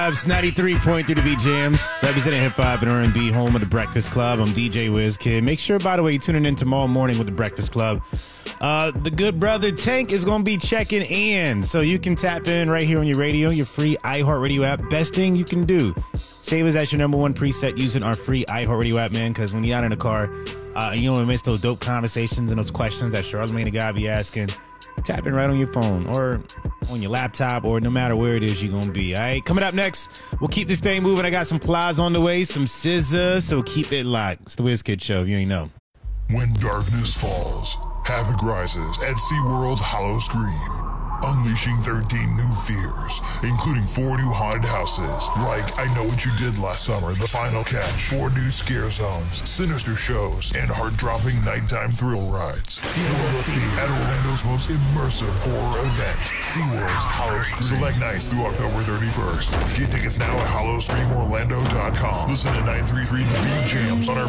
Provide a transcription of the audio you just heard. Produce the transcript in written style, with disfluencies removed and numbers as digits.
It's 93.3 to be Jams, representing hip hop and R&B, home of the Breakfast Club. I'm DJ WizKid. Make sure, by the way, you're tuning in tomorrow morning with the Breakfast Club. The good brother Tank is going to be checking in, so you can tap in right here on your radio, your free iHeartRadio app. Best thing you can do, save us as your number one preset using our free iHeartRadio app, man, because when you're out in the car, you don't want to miss those dope conversations and those questions that Charlamagne the Guy be asking. Tap in right on your phone or on your laptop or no matter where it is you're going to be. All right, coming up next, we'll keep this thing moving. I got some plies on the way, some scissors, so keep it locked. It's the WizKid Show, if you ain't know. When darkness falls, havoc rises at SeaWorld's Hollow Scream. Unleashing 13 new fears, including 4 new haunted houses, like I Know What You Did Last Summer, The Final Catch, 4 new scare zones, sinister shows, and heart-dropping nighttime thrill rides. Feel the fear at Orlando's most immersive horror event, SeaWorld's Hollow Scream. Select nights through October 31st. Get tickets now at HollowScreamOrlando.com. Listen to 933 The Big Jams on our